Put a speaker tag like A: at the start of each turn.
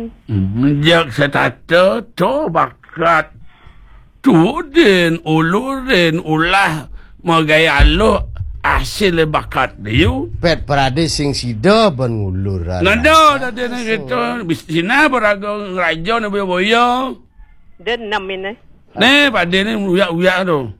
A: Jak setata tu bakat tudin ulurin ulah magaya lo hasil bakat dia.
B: Pet perade sing sida ban ngulur.
A: Ngada tadi nak gitu. Bisina beragang raja ni boya-boya.
C: Dia 6 ini.
A: Ni pada ni uyak-uyak tu.